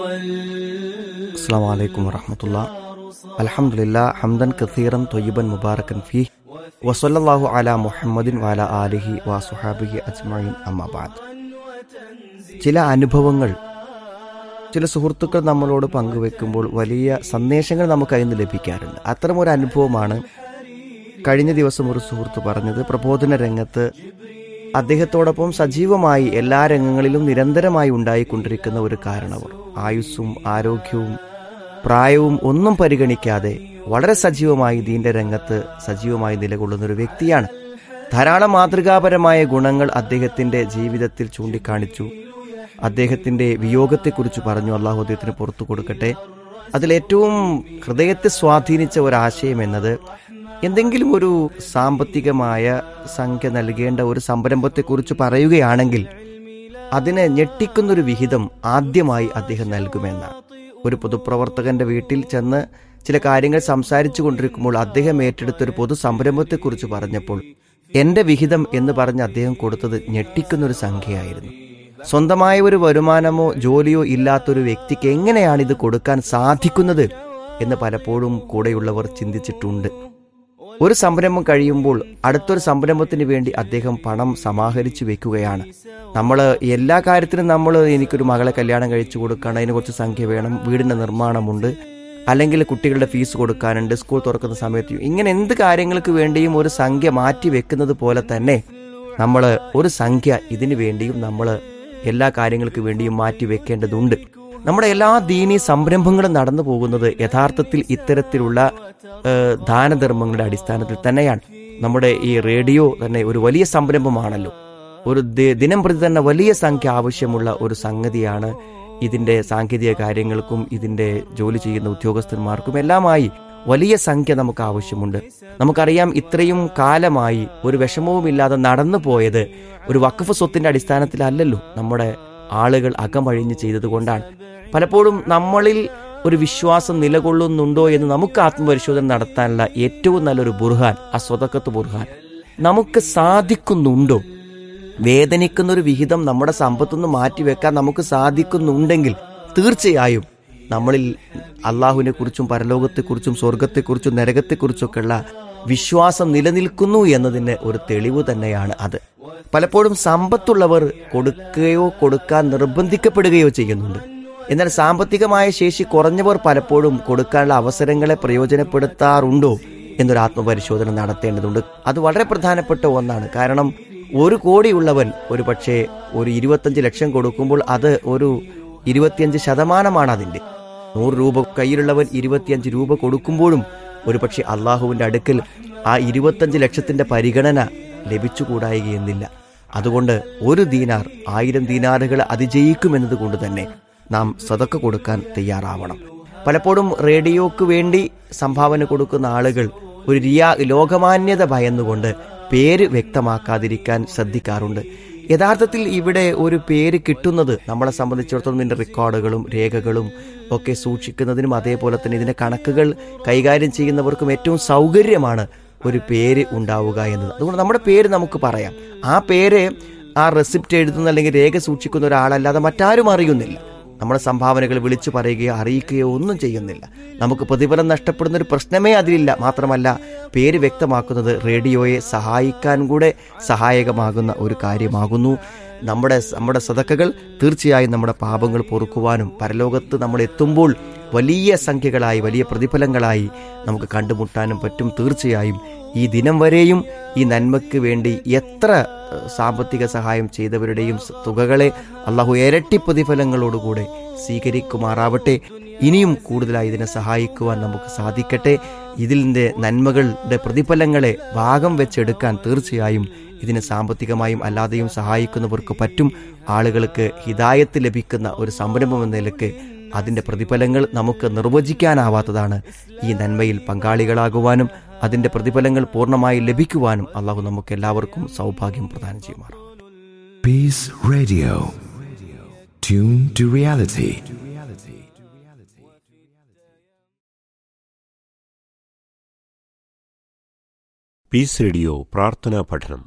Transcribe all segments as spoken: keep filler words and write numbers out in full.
അസ്സലാമു അലൈക്കും വറഹ്മത്തുള്ളാഹി. അൽഹംദുലില്ലാഹ് ഹംദൻ കസീറൻ ത്വയ്യിബൻ മുബാറകൻ ഫീഹി വസല്ലല്ലാഹു അലാ മുഹമ്മദിൻ വഅലാ ആലിഹി വസുഹാബിഹി അജ്മഈൻ. അമ്മാ ബഅദ്. ചില അനുഭവങ്ങൾ ചില സുഹൃത്തുക്കൾ നമ്മളോട് പങ്കുവെക്കുമ്പോൾ വലിയ സന്ദേശങ്ങൾ നമുക്ക് അതിൽ നിന്ന് ലഭിക്കാറുണ്ട്. അത്തരമൊരു അനുഭവമാണ് കഴിഞ്ഞ ദിവസം ഒരു സുഹൃത്ത് പറഞ്ഞത്. പ്രബോധന രംഗത്ത് അദ്ദേഹത്തോടൊപ്പം സജീവമായി എല്ലാ രംഗങ്ങളിലും നിരന്തരമായി ഉണ്ടായിക്കൊണ്ടിരിക്കുന്ന ഒരു കാരണവർ, ആയുസ്സും ആരോഗ്യവും പ്രായവും ഒന്നും പരിഗണിക്കാതെ വളരെ സജീവമായി ദീന്റെ രംഗത്ത് സജീവമായി നിലകൊള്ളുന്ന ഒരു വ്യക്തിയാണ്. ധാരാളം മാതൃകാപരമായ ഗുണങ്ങൾ അദ്ദേഹത്തിന്റെ ജീവിതത്തിൽ ചൂണ്ടിക്കാണിച്ചു. അദ്ദേഹത്തിന്റെ വിയോഗത്തെക്കുറിച്ച് പറഞ്ഞു. അള്ളാഹു അദ്ദേഹത്തിന് പുറത്തു കൊടുക്കട്ടെ. അതിലേറ്റവും ഹൃദയത്തെ സ്വാധീനിച്ച ഒരാശയം എന്നത്, എന്തെങ്കിലും ഒരു സാമ്പത്തികമായ സംഖ്യ നൽകേണ്ട ഒരു സംരംഭത്തെക്കുറിച്ച് പറയുകയാണെങ്കിൽ അതിനെ ഞെട്ടിക്കുന്നൊരു വിഹിതം ആദ്യമായി അദ്ദേഹം നൽകുമെന്നാണ്. ഒരു പൊതുപ്രവർത്തകന്റെ വീട്ടിൽ ചെന്ന് ചില കാര്യങ്ങൾ സംസാരിച്ചു കൊണ്ടിരിക്കുമ്പോൾ അദ്ദേഹം ഏറ്റെടുത്തൊരു പൊതു സംരംഭത്തെക്കുറിച്ച് പറഞ്ഞപ്പോൾ എന്റെ വിഹിതം എന്ന് പറഞ്ഞ് അദ്ദേഹം കൊടുത്തത് ഞെട്ടിക്കുന്നൊരു സംഖ്യയായിരുന്നു. സ്വന്തമായ ഒരു വരുമാനമോ ജോലിയോ ഇല്ലാത്തൊരു വ്യക്തിക്ക് എങ്ങനെയാണ് ഇത് കൊടുക്കാൻ സാധിക്കുന്നത് എന്ന് പലപ്പോഴും കൂടെയുള്ളവർ ചിന്തിച്ചിട്ടുണ്ട്. ഒരു സംരംഭം കഴിയുമ്പോൾ അടുത്തൊരു സംരംഭത്തിന് വേണ്ടി അദ്ദേഹം പണം സമാഹരിച്ചു വെക്കുകയാണ്. നമ്മൾ എല്ലാ കാര്യത്തിനും നമ്മൾ എനിക്കൊരു മകളെ കല്യാണം കഴിച്ചു കൊടുക്കണം, അതിന് കുറച്ച് സംഖ്യ വേണം, വീടിൻ്റെ നിർമ്മാണമുണ്ട്, അല്ലെങ്കിൽ കുട്ടികളുടെ ഫീസ് കൊടുക്കാനുണ്ട്, സ്കൂൾ തുറക്കുന്ന സമയത്ത്, ഇങ്ങനെ എന്ത് കാര്യങ്ങൾക്ക് വേണ്ടിയും ഒരു സംഖ്യ മാറ്റി വെക്കുന്നത് പോലെ തന്നെ നമ്മൾ ഒരു സംഖ്യ ഇതിനു വേണ്ടിയും നമ്മൾ എല്ലാ കാര്യങ്ങൾക്ക് വേണ്ടിയും മാറ്റി വെക്കേണ്ടതുണ്ട്. നമ്മുടെ എല്ലാ ദീനീ സംരംഭങ്ങളും നടന്നു പോകുന്നത് യഥാർത്ഥത്തിൽ ഇത്തരത്തിലുള്ള ദാനധർമ്മങ്ങളുടെ അടിസ്ഥാനത്തിൽ തന്നെയാണ്. നമ്മുടെ ഈ റേഡിയോ തന്നെ ഒരു വലിയ സംരംഭമാണല്ലോ. ഒരു ദിനം പ്രതി തന്നെ വലിയ സംഖ്യ ആവശ്യമുള്ള ഒരു സംഗതിയാണ്. ഇതിന്റെ സാങ്കേതിക കാര്യങ്ങൾക്കും ഇതിന്റെ ജോലി ചെയ്യുന്ന ഉദ്യോഗസ്ഥന്മാർക്കും എല്ലാമായി വലിയ സംഖ്യ നമുക്ക് ആവശ്യമുണ്ട്. നമുക്കറിയാം, ഇത്രയും കാലമായി ഒരു വിഷമവുമില്ലാതെ നടന്നു പോയത് ഒരു വഖഫ് സ്വത്തിന്റെ അടിസ്ഥാനത്തിലല്ലല്ലോ. നമ്മുടെ ആളുകൾ അകമഴിഞ്ഞ് ചെയ്തതുകൊണ്ടാണ്. പലപ്പോഴും നമ്മളിൽ ഒരു വിശ്വാസം നിലകൊള്ളുന്നുണ്ടോ എന്ന് നമുക്ക് ആത്മപരിശോധന നടത്താനുള്ള ഏറ്റവും നല്ലൊരു ബുർഹാൻ ആ സ്വതക്കത്ത് ബുർഹാൻ. നമുക്ക് സാധിക്കുന്നുണ്ടോ? വേദനിക്കുന്നൊരു വിഹിതം നമ്മുടെ സമ്പത്തുനിന്ന് മാറ്റിവെക്കാൻ നമുക്ക് സാധിക്കുന്നുണ്ടെങ്കിൽ തീർച്ചയായും നമ്മളിൽ അള്ളാഹുവിനെ കുറിച്ചും പരലോകത്തെക്കുറിച്ചും സ്വർഗത്തെക്കുറിച്ചും നരകത്തെക്കുറിച്ചൊക്കെയുള്ള വിശ്വാസം നിലനിൽക്കുന്നു എന്നതിന് ഒരു തെളിവ് തന്നെയാണ് അത്. പലപ്പോഴും സമ്പത്തുള്ളവർ കൊടുക്കുകയോ കൊടുക്കാൻ നിർബന്ധിക്കപ്പെടുകയോ ചെയ്യുന്നുണ്ട്. എന്നാൽ സാമ്പത്തികമായ ശേഷി കുറഞ്ഞവർ പലപ്പോഴും കൊടുക്കാനുള്ള അവസരങ്ങളെ പ്രയോജനപ്പെടുത്താറുണ്ടോ എന്നൊരു ആത്മപരിശോധന നടത്തേണ്ടതുണ്ട്. അത് വളരെ പ്രധാനപ്പെട്ട ഒന്നാണ്. കാരണം ഒരു കോടിയുള്ളവൻ ഒരു പക്ഷേ ഒരു ഇരുപത്തഞ്ച് ലക്ഷം കൊടുക്കുമ്പോൾ അത് ഒരു ഇരുപത്തിയഞ്ച് ശതമാനമാണ് അതിൻ്റെ. നൂറ് രൂപ കയ്യിലുള്ളവൻ ഇരുപത്തിയഞ്ച് രൂപ കൊടുക്കുമ്പോഴും ഒരു പക്ഷേ അള്ളാഹുവിൻ്റെ അടുക്കൽ ആ ഇരുപത്തഞ്ച് ലക്ഷത്തിന്റെ പരിഗണന ലഭിച്ചുകൂടായികയെന്നില്ല. അതുകൊണ്ട് ഒരു ദീനാർ ആയിരം ദീനാറുകൾ അതിജയിക്കുമെന്നത് കൊണ്ട് തന്നെ നാം സദക്ക കൊടുക്കാൻ തയ്യാറാവണം. പലപ്പോഴും റേഡിയോക്ക് വേണ്ടി സംഭാവന കൊടുക്കുന്ന ആളുകൾ ഒരു റിയാ ലോകമാന്യത ഭയന്നുകൊണ്ട് പേര് വ്യക്തമാക്കാതിരിക്കാൻ ശ്രദ്ധിക്കാറുണ്ട്. യഥാർത്ഥത്തിൽ ഇവിടെ ഒരു പേര് കിട്ടുന്നത് നമ്മളെ സംബന്ധിച്ചിടത്തോളം ഇതിൻ്റെ റെക്കോർഡുകളും രേഖകളും ഒക്കെ സൂക്ഷിക്കുന്നതിനും അതേപോലെ തന്നെ ഇതിൻ്റെ കണക്കുകൾ കൈകാര്യം ചെയ്യുന്നവർക്കും ഏറ്റവും സൗകര്യമാണ് ഒരു പേര് ഉണ്ടാവുക എന്നത്. അതുകൊണ്ട് നമ്മുടെ പേര് നമുക്ക് പറയാം. ആ പേര് ആ റെസിപ്റ്റ് എഴുതുന്ന അല്ലെങ്കിൽ രേഖ സൂക്ഷിക്കുന്ന ഒരാളല്ലാതെ മറ്റാരും അറിയുന്നില്ല. നമ്മുടെ സംഭാവനകൾ വിളിച്ചു പറയുകയോ അറിയിക്കുകയോ ഒന്നും ചെയ്യുന്നില്ല. നമുക്ക് പ്രതിഫലം നഷ്ടപ്പെടുന്ന ഒരു പ്രശ്നമേ അതിലില്ല. മാത്രമല്ല, പേര് വ്യക്തമാക്കുന്നത് റേഡിയോയെ സഹായിക്കാൻ കൂടെ സഹായകമാകുന്ന ഒരു കാര്യമാകുന്നു. നമ്മുടെ നമ്മുടെ സദക്കകൾ തീർച്ചയായും നമ്മുടെ പാപങ്ങൾ പൊറുക്കുവാനും പരലോകത്ത് നമ്മൾ എത്തുമ്പോൾ വലിയ സംഖ്യകളായി വലിയ പ്രതിഫലങ്ങളായി നമുക്ക് കണ്ടുമുട്ടാനും പറ്റും. തീർച്ചയായും ഈ ദിനം വരെയും ഈ നന്മയ്ക്ക് വേണ്ടി എത്ര സാമ്പത്തിക സഹായം ചെയ്തവരുടെയും തുകകളെ അള്ളാഹു ഇരട്ടി പ്രതിഫലങ്ങളോടുകൂടെ സ്വീകരിക്കുമാറാവട്ടെ. ഇനിയും കൂടുതലായി ഇതിനെ സഹായിക്കുവാൻ നമുക്ക് സാധിക്കട്ടെ. ഇതിൻ്റെ നന്മകളുടെ പ്രതിഫലങ്ങളെ ഭാഗം വെച്ചെടുക്കാൻ തീർച്ചയായും ഇതിനെ സാമ്പത്തികമായും അല്ലാതെയും സഹായിക്കുന്നവർക്ക് പറ്റും. ആളുകൾക്ക് ഹിദായത്ത് ലഭിക്കുന്ന ഒരു സംരംഭം എന്ന നിലയ്ക്ക് അതിൻ്റെ പ്രതിഫലങ്ങൾ നമുക്ക് നിർവചിക്കാനാവാത്തതാണ്. ഈ നന്മയിൽ പങ്കാളികളാകുവാനും അതിൻ്റെ പ്രതിഫലങ്ങൾ പൂർണ്ണമായി ലഭിക്കുവാനും അള്ളാഹു നമുക്ക് എല്ലാവർക്കും സൗഭാഗ്യം പ്രദാനം ചെയ്യുമാറാം. Peace Radio. Tune to reality. Piece radio പ്രാർത്ഥനാ പഠനം.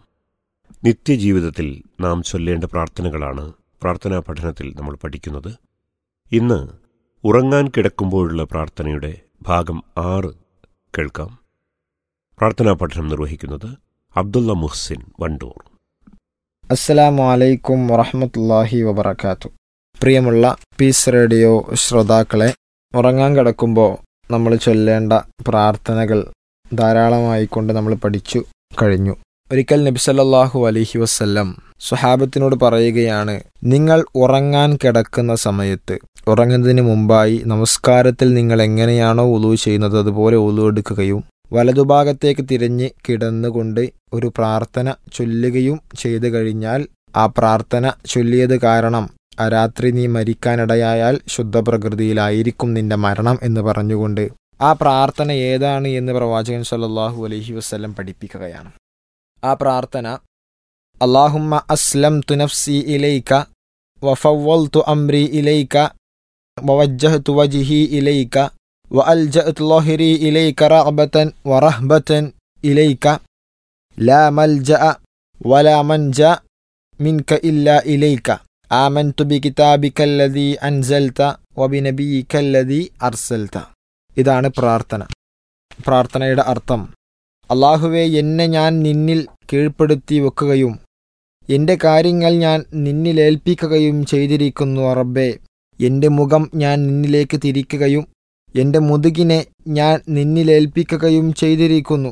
നിത്യജീവിതത്തിൽ നാം ചൊല്ലേണ്ട പ്രാർത്ഥനകളാണ് പ്രാർത്ഥനാ പഠനത്തിൽ നമ്മൾ പഠിക്കുന്നത്. ഇന്ന് ഉറങ്ങാൻ കിടക്കുമ്പോഴുള്ള പ്രാർത്ഥനയുടെ ഭാഗം ആറ് കേൾക്കാം. പ്രാർത്ഥനാ പഠനം നിർവഹിക്കുന്നത് അബ്ദുള്ള മുഹ്സിൻ വണ്ടൂർ. അസ്സലാമു അലൈക്കും വറഹ്മത്തുള്ളാഹി വബറകാതുഹു. പ്രിയമുള്ള പീസ് റേഡിയോ ശ്രോതാക്കളെ, ഉറങ്ങാൻ കിടക്കുമ്പോൾ നമ്മൾ ചൊല്ലേണ്ട പ്രാർത്ഥനകൾ ധാരാളമായി കൊണ്ട് നമ്മൾ പഠിച്ചു കഴിഞ്ഞു. ഒരിക്കൽ നബി സല്ലല്ലാഹു അലൈഹി വസല്ലം സ്വഹാബത്തിനോട് പറയുകയാണ്, നിങ്ങൾ ഉറങ്ങാൻ കിടക്കുന്ന സമയത്ത് ഉറങ്ങുന്നതിന് മുമ്പായി നമസ്കാരത്തിൽ നിങ്ങൾ എങ്ങനെയാണോ വുളൂ ചെയ്യുന്നത് അതുപോലെ വുളൂ എടുക്കുകയും വലതുഭാഗത്തേക്ക് തിരിഞ്ഞ് കിടന്നുകൊണ്ട് ഒരു പ്രാർത്ഥന ചൊല്ലുകയും ചെയ്തു കഴിഞ്ഞാൽ ആ പ്രാർത്ഥന ചൊല്ലിയത് കാരണം ആ രാത്രി നീ മരിക്കാനിടയായാൽ ശുദ്ധപ്രകൃതിയിലായിരിക്കും നിന്റെ മരണം എന്ന് പറഞ്ഞുകൊണ്ട് ആ പ്രാർത്ഥന ഏതാണ് എന്ന് പ്രവാചകൻ സല്ലല്ലാഹു അലൈഹി വസല്ലം പഠിപ്പിക്കുകയാണ്. ആ പ്രാർത്ഥന അല്ലാഹുമ്മ അസ്ലംതു നഫ്സി ഇലൈക വഫവ്വൽതു അംരി ഇലൈക വവജ്ജഹ്തു വജ്ഹി ഇലൈക വഅൽജഅതു ളഹ്രി ഇലൈക റഅബതൻ വറഹ്ബതൻ ഇലൈക ലാ മൽജഅ വലാ മൻജഅ മിൻക ഇല്ലാ ഇലൈക ആമൻതു ബികിതാബികല്ലദീ അൻസൽത വബിനബിയികല്ലദീ അർസൽത. ഇതാണ് പ്രാർത്ഥന. പ്രാർത്ഥനയുടെ അർത്ഥം, അല്ലാഹുവേ, എന്നെ ഞാൻ നിന്നിൽ കീഴ്പ്പെടുത്തി വെക്കുകയും എൻ്റെ കാര്യങ്ങൾ ഞാൻ നിന്നിലേൽപ്പിക്കുകയും ചെയ്തിരിക്കുന്നു. റബ്ബേ, എൻ്റെ മുഖം ഞാൻ നിന്നിലേക്ക് തിരിക്കുകയും എൻ്റെ മുതുകിനെ ഞാൻ നിന്നിലേൽപ്പിക്കുകയും ചെയ്തിരിക്കുന്നു.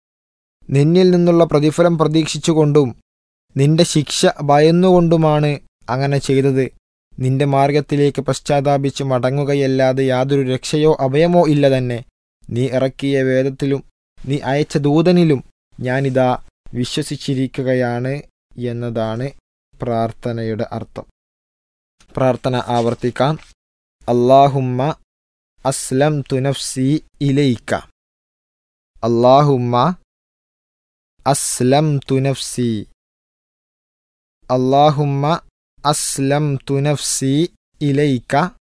നിന്നിൽ നിന്നുള്ള പ്രതിഫലം പ്രതീക്ഷിച്ചുകൊണ്ടും നിന്റെ ശിക്ഷ ഭയന്നുകൊണ്ടുമാണ് അങ്ങനെ ചെയ്തത്. നിന്റെ മാർഗത്തിലേക്ക് പശ്ചാത്താപിച്ച് മടങ്ങുകയല്ലാതെ യാതൊരു രക്ഷയോ അഭയമോ ഇല്ല തന്നെ. നീ ഇറക്കിയ വേദത്തിലും നീ അയച്ച ദൂതനിലും ഞാനിതാ വിശ്വസിച്ചിരിക്കുകയാണ് എന്നതാണ് പ്രാർത്ഥനയുടെ അർത്ഥം. പ്രാർത്ഥന ആവർത്തിക്കാം. അല്ലാഹുമ്മ അസ്ലംതു നഫ്സി ഇലൈക. അല്ലാഹുമ്മ അസ്ലംതു നഫ്സി. അല്ലാഹുമ്മ അസ്ലംതു നഫ്സി ഇലൈക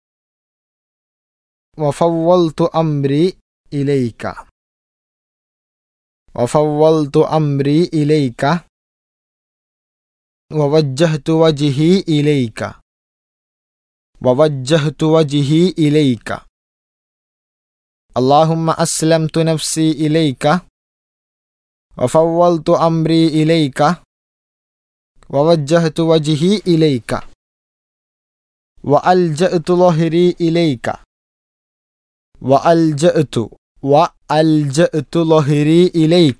വഫവ്വൽതു അംരി ഇലൈക. വഫവ്വൽതു അംരി ഇലൈക വവജ്ജഹ്തു വജ്ഹി ഇലൈക. വവജ്ജഹ്തു വജ്ഹി ഇലൈക. അല്ലാഹുമ്മ അസ്ലംതു നഫ്സി ഇലൈക വഫവ്വൽതു അംരി ഇലൈക വവജ്ജഹ്തു വജ്ഹി ഇലൈക വഅൽജഅതു ളഹ്രി ഇലൈക. വഅൽജഅതു വഅൽജഅതു ളഹ്രി ഇലൈക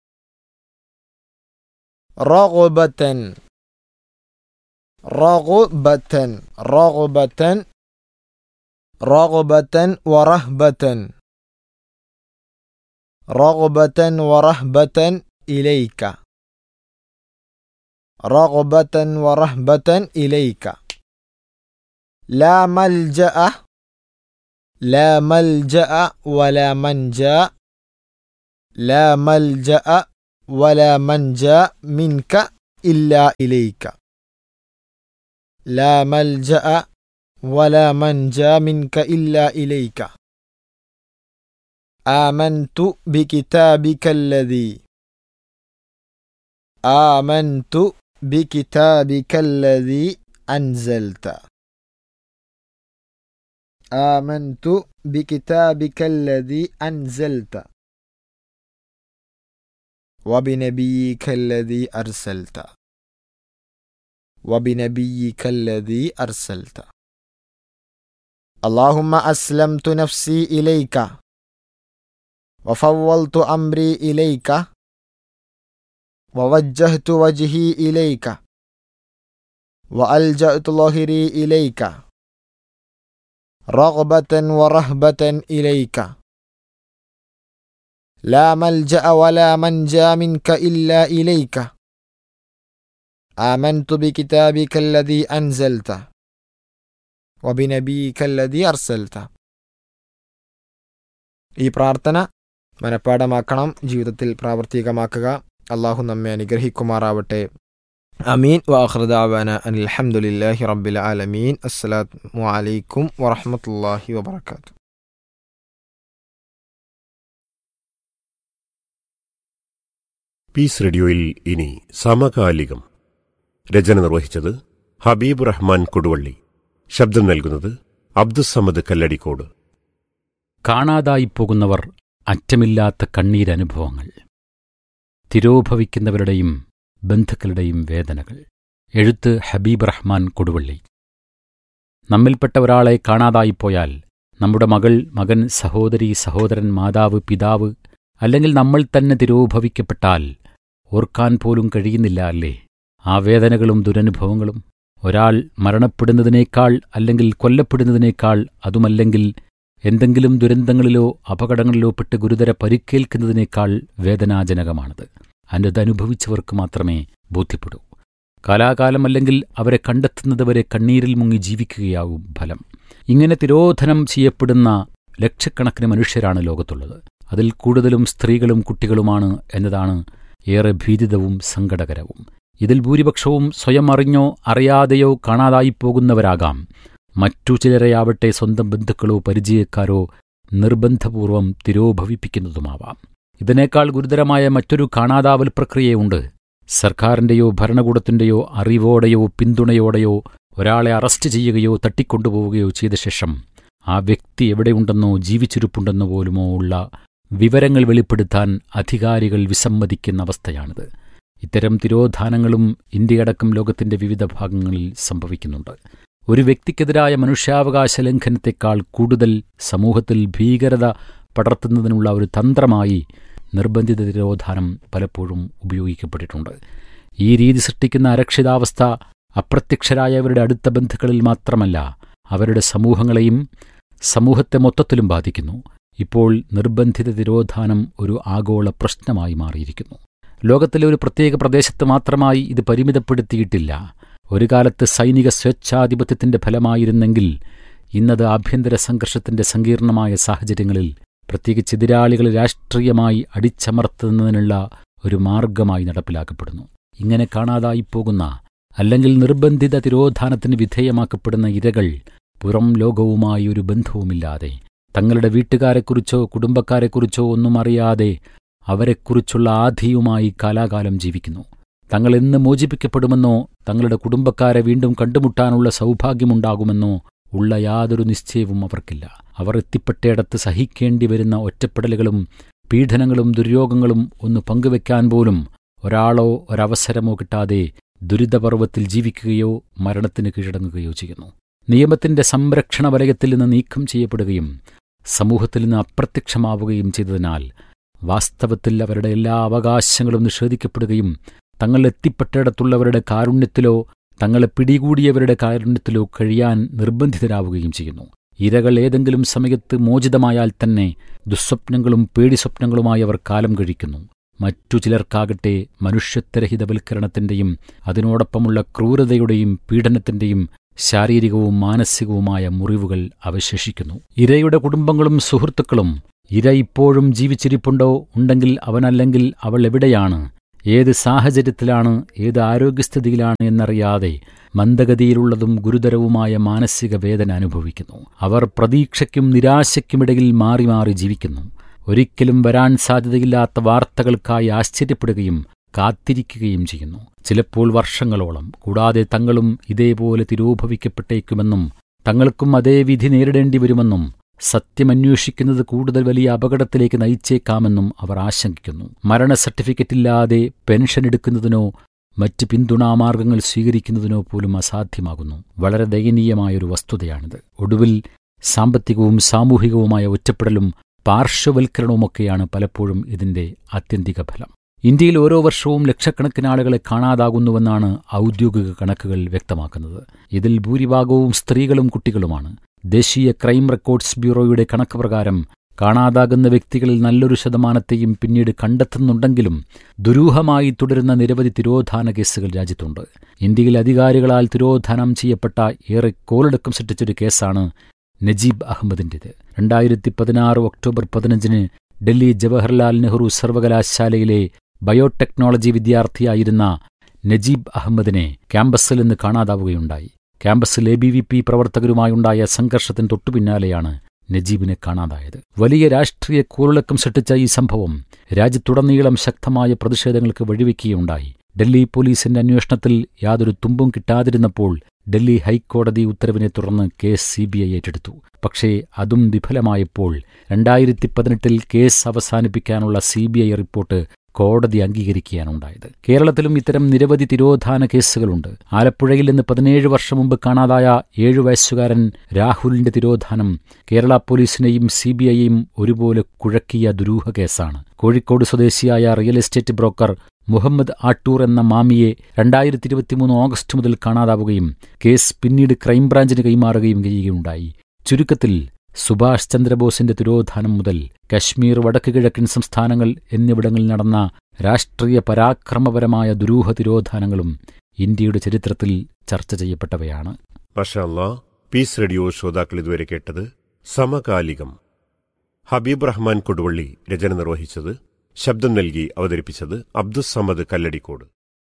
റഗ്ബതൻ റഗ്ബതൻ റഗ്ബതൻ റഗ്ബതൻ വറഹ്ബതൻ റഗ്ബതൻ വറഹ്ബതൻ ഇലൈക. റഗ്ബതൻ വറഹ്ബതൻ ഇലൈക. ലാ മൽജഅ ലാ മൽജഅ വലാ മൻജഅ ലാ മൽജഅ വലാ മൻജഅ മിൻക ഇല്ലാ ഇലൈക. ലാ മൽജഅ വലാ മൻജഅ മിൻക ഇല്ലാ ഇലൈക. ആമൻതു ബികിതാബികല്ലദീ ആമൻതു ബികിതാബികല്ലദീ അൻസൽത. ആമൻതു ബികിതാബികല്ലദീ അൻസൽത വബിനബിയികല്ലദീ അർസൽത. വബിനബിയികല്ലദീ അർസൽത. അല്ലാഹുമ്മ അസ്ലംതു നഫ്സി ഇലൈക വഫവ്വൽതു അംരി ഇലൈക വവജ്ജഹ്തു വജ്ഹി ഇലൈക വഅൽജഅതു ളഹ്രി ഇലൈക റഗ്ബതൻ വറഹ്ബതൻ ഇലൈക. ലാ മൽജഅ വലാ മൻജഅ മിൻക ഇല്ലാ ഇലൈക. ആമൻതു ബികിതാബികല്ലദീ അൻസൽത വബിനബിയികല്ലദീ അർസൽത. ഈ പ്രാർത്ഥന മനഃപ്പാഠമാക്കണം, ജീവിതത്തിൽ പ്രാവർത്തികമാക്കുക. അള്ളാഹു നമ്മെ അനുഗ്രഹിക്കുമാറാവട്ടെ. അമീൻ. വആഖിറു ദഅവാന അനിൽ ഹംദുലില്ലാഹി റബ്ബിൽ ആലമീൻ. അസ്സലാമു അലൈക്കും വറഹ്മത്തുള്ളാഹി വബറകാതുഹു. പീസ് റേഡിയോയിൽ ഇനി സമകാലികം. രചന നിർവഹിച്ചത് ഹബീബ് റഹ്മാൻ കൊടുവള്ളി. ശബ്ദം നൽകുന്നത് അബ്ദുസമദ് കല്ലടിക്കോട്. കാണാതായിപ്പോകുന്നവർ അറ്റമില്ലാത്ത കണ്ണീരനുഭവങ്ങൾ, തിരോഭവിക്കുന്നവരുടെയും ബന്ധുക്കളുടെയും വേദനകൾ. എഴുത്ത് ഹബീബ് റഹ്മാൻ കൊടുവള്ളി. നമ്മിൽപ്പെട്ട ഒരാളെ കാണാതായിപ്പോയാൽ നമ്മുടെ മകൾ, മകൻ, സഹോദരി, സഹോദരൻ, മാതാവ്, പിതാവ് അല്ലെങ്കിൽ നമ്മൾ തന്നെ തിരോഭവിക്കപ്പെട്ടാൽ ഓർക്കാൻ പോലും കഴിയുന്നില്ല അല്ലേ ആ വേദനകളും ദുരനുഭവങ്ങളും? ഒരാൾ മരണപ്പെടുന്നതിനേക്കാൾ അല്ലെങ്കിൽ കൊല്ലപ്പെടുന്നതിനേക്കാൾ, അതുമല്ലെങ്കിൽ എന്തെങ്കിലും ദുരന്തങ്ങളിലോ അപകടങ്ങളിലോ പെട്ട് ഗുരുതര പരിക്കേൽക്കുന്നതിനേക്കാൾ വേദനാജനകമാണത്. അതനുഭവിച്ചവർക്ക് മാത്രമേ ബോധ്യപ്പെടൂ. കാലാകാലം അല്ലെങ്കിൽ അവരെ കണ്ടെത്തുന്നതുവരെ കണ്ണീരിൽ മുങ്ങി ജീവിക്കുകയാവും ഫലം. ഇങ്ങനെ തിരോധനം ചെയ്യപ്പെടുന്ന ലക്ഷക്കണക്കിന് മനുഷ്യരാണ് ലോകത്തുള്ളത്. അതിൽ കൂടുതലും സ്ത്രീകളും കുട്ടികളുമാണ് എന്നതാണ് ഏറെ ഭീതിതവും സങ്കടകരവും. ഇതിൽ ഭൂരിപക്ഷവും സ്വയം അറിഞ്ഞോ അറിയാതെയോ കാണാതായിപ്പോകുന്നവരാകാം. മറ്റു ചിലരെയാവട്ടെ സ്വന്തം ബന്ധുക്കളോ പരിചയക്കാരോ നിർബന്ധപൂർവം തിരോഭവിപ്പിക്കുന്നതുമാവാം. ഇതിനേക്കാൾ ഗുരുതരമായ മറ്റൊരു കാണാതാവൽ പ്രക്രിയയുണ്ട്. സർക്കാരിന്റെയോ ഭരണകൂടത്തിന്റെയോ അറിവോടെയോ പിന്തുണയോടെയോ ഒരാളെ അറസ്റ്റ് ചെയ്യുകയോ തട്ടിക്കൊണ്ടുപോവുകയോ ചെയ്ത ശേഷം ആ വ്യക്തി എവിടെയുണ്ടെന്നോ ജീവിച്ചിരിപ്പുണ്ടെന്നോ പോലുമോ ഉള്ള വിവരങ്ങൾ വെളിപ്പെടുത്താൻ അധികാരികൾ വിസമ്മതിക്കുന്ന അവസ്ഥയാണിത്. ഇത്തരം തിരോധാനങ്ങളും ഇന്ത്യയടക്കം ലോകത്തിന്റെ വിവിധ ഭാഗങ്ങളിൽ സംഭവിക്കുന്നുണ്ട്. ഒരു വ്യക്തിക്കെതിരായ മനുഷ്യാവകാശ ലംഘനത്തെക്കാൾ കൂടുതൽ സമൂഹത്തിൽ ഭീകരത പടർത്തുന്നതിനുള്ള ഒരു തന്ത്രമായി നിർബന്ധിത തിരോധാനം പലപ്പോഴും ഉപയോഗിക്കപ്പെട്ടിട്ടുണ്ട്. ഈ രീതി സൃഷ്ടിക്കുന്ന അരക്ഷിതാവസ്ഥ അപ്രത്യക്ഷരായവരുടെ അടുത്ത ബന്ധുക്കളിൽ മാത്രമല്ല, അവരുടെ സമൂഹങ്ങളെയും സമൂഹത്തെ മൊത്തത്തിലും ബാധിക്കുന്നു. ഇപ്പോൾ നിർബന്ധിത തിരോധാനം ഒരു ആഗോള പ്രശ്നമായി മാറിയിരിക്കുന്നു. ലോകത്തിലെ ഒരു പ്രത്യേക പ്രദേശത്ത് മാത്രമായി ഇത് പരിമിതപ്പെടുത്തിയിട്ടില്ല. ഒരു കാലത്ത് സൈനിക സ്വേച്ഛാധിപത്യത്തിന്റെ ഫലമായിരുന്നെങ്കിൽ ഇന്നത് ആഭ്യന്തര സംഘർഷത്തിന്റെ സങ്കീർണമായ സാഹചര്യങ്ങളിൽ പ്രത്യേകിച്ച് എതിരാളികളെ രാഷ്ട്രീയമായി അടിച്ചമർത്തുന്നതിനുള്ള ഒരു മാർഗമായി നടപ്പിലാക്കപ്പെടുന്നു. ഇങ്ങനെ കാണാതായിപ്പോകുന്ന അല്ലെങ്കിൽ നിർബന്ധിത തിരോധാനത്തിന് വിധേയമാക്കപ്പെടുന്ന ഇരകൾ പുറം ലോകവുമായി ഒരു ബന്ധവുമില്ലാതെ, തങ്ങളുടെ വീട്ടുകാരെക്കുറിച്ചോ കുടുംബക്കാരെക്കുറിച്ചോ ഒന്നും അറിയാതെ അവരെക്കുറിച്ചുള്ള ആധിയുമായി കാലാകാലം ജീവിക്കുന്നു. തങ്ങൾ എന്ന് മോചിപ്പിക്കപ്പെടുമെന്നോ തങ്ങളുടെ കുടുംബക്കാരെ വീണ്ടും കണ്ടുമുട്ടാനുള്ള സൗഭാഗ്യമുണ്ടാകുമെന്നോ ഉള്ള യാതൊരു നിശ്ചയവും അവർക്കില്ല. അവർ എത്തിപ്പെട്ടയിടത്ത് സഹിക്കേണ്ടി വരുന്ന ഒറ്റപ്പെടലുകളും പീഡനങ്ങളും ദുര്യോഗങ്ങളും ഒന്ന് പങ്കുവെക്കാൻ പോലും ഒരാളോ ഒരവസരമോ കിട്ടാതെ ദുരിതപർവ്വത്തിൽ ജീവിക്കുകയോ മരണത്തിന് കീഴടങ്ങുകയോ ചെയ്യുന്നു. നിയമത്തിന്റെ സംരക്ഷണ വലയത്തിൽ നിന്ന് നീക്കം ചെയ്യപ്പെടുകയും സമൂഹത്തിൽ നിന്ന് അപ്രത്യക്ഷമാവുകയും ചെയ്തതിനാൽ വാസ്തവത്തിൽ അവരുടെ എല്ലാ അവകാശങ്ങളും നിഷേധിക്കപ്പെടുകയും തങ്ങൾ എത്തിപ്പെട്ടയിടത്തുള്ളവരുടെ കാരുണ്യത്തിലോ തങ്ങളെ പിടികൂടിയവരുടെ കാരുണ്യത്തിലോ കഴിയാൻ നിർബന്ധിതരാവുകയും ചെയ്യുന്നു. ഇരകൾ ഏതെങ്കിലും സമയത്ത് മോചിതമായാൽ തന്നെ ദുസ്വപ്നങ്ങളും പേടിസ്വപ്നങ്ങളുമായി അവർ കാലം കഴിക്കുന്നു. മറ്റു ചിലർക്കാകട്ടെ മനുഷ്യത്വരഹിതവൽക്കരണത്തിന്റെയും അതിനോടൊപ്പമുള്ള ക്രൂരതയുടെയും പീഡനത്തിന്റെയും ശാരീരികവും മാനസികവുമായ മുറിവുകൾ അവശേഷിക്കുന്നു. ഇരയുടെ കുടുംബങ്ങളും സുഹൃത്തുക്കളും ഇര ഇപ്പോഴും ജീവിച്ചിരിപ്പുണ്ടോ, ഉണ്ടെങ്കിൽ അവനല്ലെങ്കിൽ അവൾ എവിടെയാണ്, ഏത് സാഹചര്യത്തിലാണ്, ഏത് ആരോഗ്യസ്ഥിതിയിലാണ് എന്നറിയാതെ മന്ദഗതിയിലുള്ളതും ഗുരുതരവുമായ മാനസിക വേദന അനുഭവിക്കുന്നു. അവർ പ്രതീക്ഷയ്ക്കും നിരാശയ്ക്കുമിടയിൽ മാറി മാറി ജീവിക്കുന്നു. ഒരിക്കലും വരാൻ സാധ്യതയില്ലാത്ത വാർത്തകൾക്കായി ആശ്ചര്യപ്പെടുകയും കാത്തിരിക്കുകയും ചെയ്യുന്നു. ചിലപ്പോൾ വർഷങ്ങളോളം. കൂടാതെ തങ്ങളും ഇതേപോലെ തിരോഭവിക്കപ്പെട്ടേക്കുമെന്നും തങ്ങൾക്കും അതേ വിധി നേരിടേണ്ടി വരുമെന്നും സത്യമന്വേഷിക്കുന്നത് കൂടുതൽ വലിയ അപകടത്തിലേക്ക് നയിച്ചേക്കാമെന്നും അവർ ആശങ്കിക്കുന്നു. മരണ സർട്ടിഫിക്കറ്റില്ലാതെ പെൻഷൻ എടുക്കുന്നതിനോ മറ്റ് പിന്തുണാമാർഗങ്ങൾ സ്വീകരിക്കുന്നതിനോ പോലും അസാധ്യമാകുന്നു. വളരെ ദയനീയമായൊരു വസ്തുതയാണിത്. ഒടുവിൽ സാമ്പത്തികവും സാമൂഹികവുമായ ഒറ്റപ്പെടലും പാർശ്വവൽക്കരണവുമൊക്കെയാണ് പലപ്പോഴും ഇതിന്റെ ആത്യന്തിക ഫലം. ഇന്ത്യയിൽ ഓരോ വർഷവും ലക്ഷക്കണക്കിന് ആളുകളെ കാണാതാകുന്നുവെന്നാണ് ഔദ്യോഗിക കണക്കുകൾ വ്യക്തമാക്കുന്നത്. ഇതിൽ ഭൂരിഭാഗവും സ്ത്രീകളും കുട്ടികളുമാണ്. ദേശീയ ക്രൈം റെക്കോർഡ്സ് ബ്യൂറോയുടെ കണക്ക് പ്രകാരം കാണാതാകുന്ന വ്യക്തികളിൽ നല്ലൊരു ശതമാനത്തെയും പിന്നീട് കണ്ടെത്തുന്നുണ്ടെങ്കിലും ദുരൂഹമായി തുടരുന്ന നിരവധി തിരോധാന കേസുകൾ രാജ്യത്തുണ്ട്. ഇന്ത്യയിൽ അധികാരികളാൽ തിരോധാനം ചെയ്യപ്പെട്ട ഏറെ കോളിളക്കം സൃഷ്ടിച്ചൊരു കേസാണ് നജീബ് അഹമ്മദിന്റേത്. രണ്ടായിരത്തി പതിനാറ് ഒക്ടോബർ പതിനഞ്ചിന് ഡൽഹി ജവഹർലാൽ നെഹ്റു സർവകലാശാലയിലെ ബയോടെക്നോളജി വിദ്യാർത്ഥിയായിരുന്ന നജീബ് അഹമ്മദിനെ ക്യാമ്പസിൽ നിന്ന് കാണാതാവുകയുണ്ടായി. ക്യാമ്പസിൽ എ ബി വി പി പ്രവർത്തകരുമായുണ്ടായ സംഘർഷത്തിന് തൊട്ടുപിന്നാലെയാണ് നജീബിനെ കാണാതായത്. വലിയ രാഷ്ട്രീയ കോളിളക്കം സൃഷ്ടിച്ച ഈ സംഭവം രാജ്യത്തുടനീളം ശക്തമായ പ്രതിഷേധങ്ങൾക്ക് വഴിവെക്കുകയുണ്ടായി. ഡൽഹി പോലീസിന്റെ അന്വേഷണത്തിൽ യാതൊരു തുമ്പും കിട്ടാതിരുന്നപ്പോൾ ഡൽഹി ഹൈക്കോടതി ഉത്തരവിനെ തുടർന്ന് കേസ് സി ബി ഐ ഏറ്റെടുത്തു. പക്ഷേ അതും വിഫലമായപ്പോൾ രണ്ടായിരത്തി പതിനെട്ടിൽ കേസ് അവസാനിപ്പിക്കാനുള്ള സി ബി ഐ റിപ്പോർട്ട് കോടതി അംഗീകരിക്കുകയാണുണ്ടായത്. കേരളത്തിലും ഇത്തരം നിരവധി തിരോധാന കേസുകളുണ്ട്. ആലപ്പുഴയിൽ നിന്ന് പതിനേഴ് വർഷം മുമ്പ് കാണാതായ ഏഴു വയസ്സുകാരൻ രാഹുലിന്റെ തിരോധാനം കേരള പോലീസിനെയും സി ബി ഐയെയും ഒരുപോലെ കുഴക്കിയ ദുരൂഹ കേസാണ്. കോഴിക്കോട് സ്വദേശിയായ real estate broker Muhammad Attoor എന്ന മാമിയെ രണ്ടായിരത്തി ഇരുപത്തിമൂന്ന് ഓഗസ്റ്റ് മുതൽ കാണാതാവുകയും കേസ് പിന്നീട് ക്രൈംബ്രാഞ്ചിന് കൈമാറുകയും ചെയ്യുകയുണ്ടായി. ചുരുക്കത്തിൽ സുഭാഷ് ചന്ദ്രബോസിന്റെ തിരോധാനം മുതൽ കശ്മീർ, വടക്ക് കിഴക്കൻ സംസ്ഥാനങ്ങൾ എന്നിവിടങ്ങളിൽ നടന്ന രാഷ്ട്രീയ പരാക്രമപരമായ ദുരൂഹ തിരോധാനങ്ങളും ഇന്ത്യയുടെ ചരിത്രത്തിൽ ചർച്ച ചെയ്യപ്പെട്ടവയാണ്. മാഷാ അല്ലാ. പീസ് റേഡിയോ ശ്രോതാക്കൾ ഇതുവരെ കേട്ടത് സമകാലികം. ഹബീബ് റഹ്മാൻ കൊടുവള്ളി രചന നിർവഹിച്ചത്, ശബ്ദം നൽകി അവതരിപ്പിച്ചത് അബ്ദുസ്സമദ് കല്ലടിക്കോട്.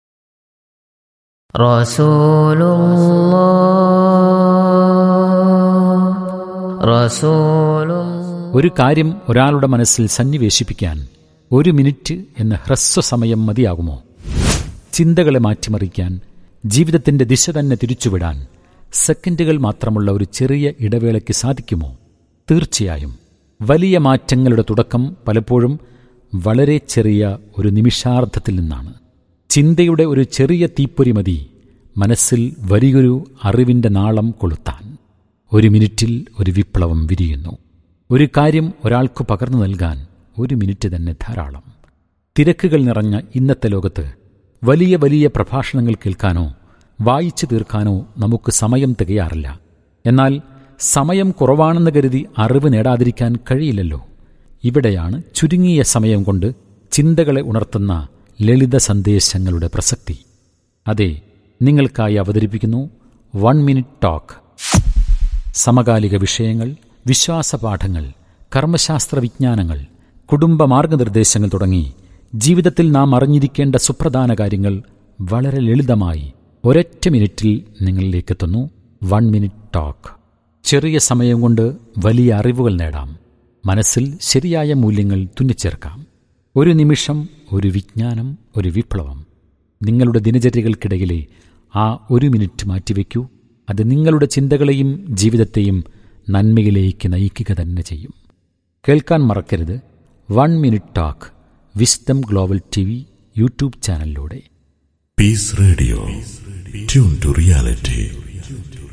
ഒരു കാര്യം ഒരാളുടെ മനസ്സിൽ സന്നിവേശിപ്പിക്കാൻ ഒരു മിനിറ്റ് എന്ന ഹ്രസ്വസമയം മതിയാകുമോ? ചിന്തകളെ മാറ്റിമറിക്കാൻ, ജീവിതത്തിന്റെ ദിശ തന്നെ തിരിച്ചുവിടാൻ സെക്കൻഡുകൾ മാത്രമുള്ള ഒരു ചെറിയ ഇടവേളയ്ക്ക് സാധിക്കുമോ? തീർച്ചയായും. വലിയ മാറ്റങ്ങളുടെ തുടക്കം പലപ്പോഴും വളരെ ചെറിയ ഒരു നിമിഷാർദ്ധത്തിൽ നിന്നാണ്. ചിന്തയുടെ ഒരു ചെറിയ തീപ്പൊരി മതി മനസ്സിൽ വലിയൊരു അറിവിന്റെ നാളം കൊളുത്താൻ. ഒരു മിനിറ്റിൽ ഒരു വിപ്ലവം വിരിയുന്നു. ഒരു കാര്യം ഒരാൾക്ക് പകർന്നു നൽകാൻ ഒരു മിനിറ്റ് തന്നെ ധാരാളം. തിരക്കുകൾ നിറഞ്ഞ ഇന്നത്തെ ലോകത്ത് വലിയ വലിയ പ്രഭാഷണങ്ങൾ കേൾക്കാനോ വായിച്ചു തീർക്കാനോ നമുക്ക് സമയം തികയാറില്ല. എന്നാൽ സമയം കുറവാണെന്ന് കരുതി അറിവ് നേടാതിരിക്കാൻ കഴിയില്ലല്ലോ. ഇവിടെയാണ് ചുരുങ്ങിയ സമയം കൊണ്ട് ചിന്തകളെ ഉണർത്തുന്ന ലളിത സന്ദേശങ്ങളുടെ പ്രസക്തി. അതെ, നിങ്ങൾക്കായി അവതരിപ്പിക്കുന്നു വൺ മിനിറ്റ് ടോക്ക്. സമകാലിക വിഷയങ്ങൾ, വിശ്വാസപാഠങ്ങൾ, കർമ്മശാസ്ത്ര വിജ്ഞാനങ്ങൾ, കുടുംബ മാർഗനിർദ്ദേശങ്ങൾ തുടങ്ങി ജീവിതത്തിൽ നാം അറിഞ്ഞിരിക്കേണ്ട സുപ്രധാന കാര്യങ്ങൾ വളരെ ലളിതമായി ഒരൊറ്റ മിനിറ്റിൽ നിങ്ങളിലേക്കെത്തുന്നു വൺ മിനിറ്റ് ടോക്ക്. ചെറിയ സമയം കൊണ്ട് വലിയ അറിവുകൾ നേടാം. മനസ്സിൽ ശരിയായ മൂല്യങ്ങൾ തുന്നിച്ചേർക്കാം. ഒരു നിമിഷം, ഒരു വിജ്ഞാനം, ഒരു വിപ്ലവം. നിങ്ങളുടെ ദിനചര്യകൾക്കിടയിലെ ആ ഒരു മിനിറ്റ് മാറ്റിവെക്കൂ. അത് നിങ്ങളുടെ ചിന്തകളെയും ജീവിതത്തെയും നന്മയിലേക്ക് നയിക്കുക തന്നെ ചെയ്യും. കേൾക്കാൻ മറക്കരുത് one minute talk, wisdom global T V YouTube ചാനലിലൂടെ. Piece radio, tune to reality.